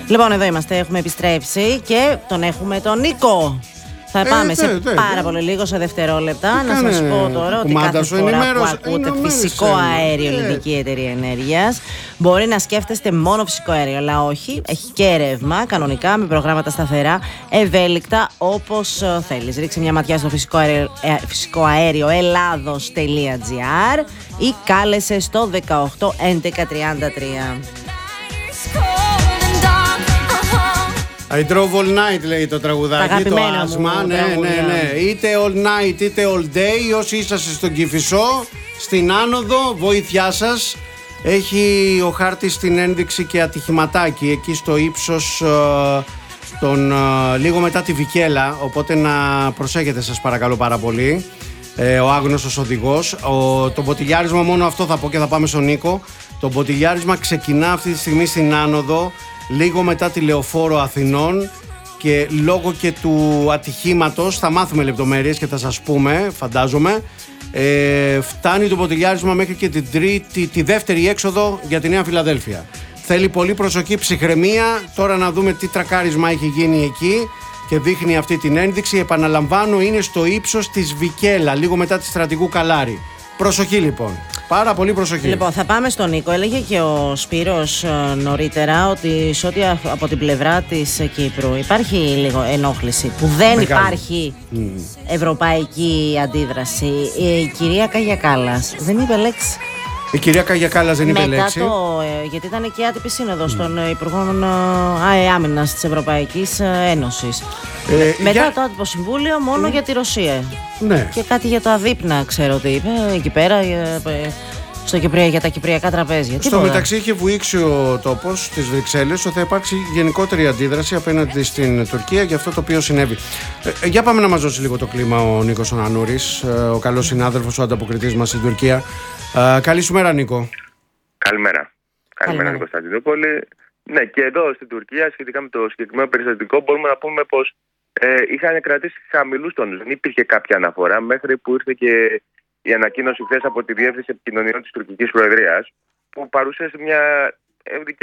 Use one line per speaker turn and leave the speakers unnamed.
Λοιπόν, εδώ είμαστε, έχουμε επιστρέψει και τον έχουμε τον Νίκο. Θα πάμε σε πάρα πολύ λίγο, σε δευτερόλεπτα. Να σας πω τώρα ότι κάθε φορά που ακούτε φυσικό αέριο, Ελληνική Εταιρεία Ενέργειας, μπορεί να σκέφτεστε μόνο φυσικό αέριο, αλλά όχι. Έχει και ρεύμα, κανονικά, με προγράμματα σταθερά, ευέλικτα, όπως θέλεις. Ρίξε μια ματιά στο φυσικό αέριο Ελλάδος.gr ή κάλεσε στο 18 11 33.
I drove all night, λέει το τραγουδάκι, το άσμα. Ναι. Είτε all night είτε all day. Όσοι είσαστε στον Κηφισό, στην άνοδο, βοήθειά σας. Έχει ο χάρτης την ένδειξη και ατυχηματάκι εκεί στο ύψος λίγο μετά τη Βικέλα. Οπότε να προσέχετε, σας παρακαλώ πάρα πολύ. Ο άγνωστος οδηγός. Το μποτιλιάρισμα, μόνο αυτό θα πω και θα πάμε στον Νίκο. Το μποτιλιάρισμα ξεκινά αυτή τη στιγμή στην άνοδο, λίγο μετά τη Λεωφόρο Αθηνών, και λόγω και του ατυχήματος, θα μάθουμε λεπτομέρειες και θα σας πούμε, φαντάζομαι, φτάνει το μποτιλιάρισμα μέχρι και τη δεύτερη έξοδο για τη Νέα Φιλαδέλφια. Θέλει πολύ προσοχή, ψυχραιμία. Τώρα να δούμε τι τρακάρισμα έχει γίνει εκεί και δείχνει αυτή την ένδειξη. Επαναλαμβάνω, είναι στο ύψος της Βικέλα, λίγο μετά τη Στρατηγού Καλάρη. Προσοχή λοιπόν. Πάρα πολύ προσοχή. Λοιπόν,
θα πάμε στον Νίκο. Έλεγε και ο Σπύρος νωρίτερα ότι σε ό,τι από την πλευρά της Κύπρου υπάρχει λίγο ενόχληση, που δεν υπάρχει ευρωπαϊκή αντίδραση. Η κυρία Καγιακάλας δεν είπε λέξη.
Η κυρία Καγιακάλας δεν είπε λέξη.
Γιατί ήταν και άτυπη σύνοδος των Υπουργών Άμυνας της Ευρωπαϊκής Ένωσης. Μετά το άτυπο συμβούλιο μόνο για τη Ρωσία.
Ναι.
Και κάτι για τα δείπνα, ξέρω τι είπε εκεί πέρα, για τα κυπριακά τραπέζια.
Στο μεταξύ είχε βουήξει ο τόπος της Βρυξέλλες ότι θα υπάρξει γενικότερη αντίδραση απέναντι στην Τουρκία για αυτό το οποίο συνέβη. Για πάμε να μας δώσει λίγο το κλίμα ο Νίκος ο Νανούρης, ο καλός συνάδελφος, ο ανταποκριτής μας στην Τουρκία. Καλή σου μέρα, Νίκο.
Καλημέρα. Καλημέρα, την Κωνσταντινούπολη. Ναι, και εδώ στην Τουρκία, σχετικά με το συγκεκριμένο περιστατικό, μπορούμε να πούμε πως είχαν κρατήσει χαμηλούς τόνους. Δεν υπήρχε κάποια αναφορά μέχρι που ήρθε και η ανακοίνωση χθες από τη Διεύθυνση Επικοινωνιών της Τουρκικής Προεδρίας, που παρουσίασε μια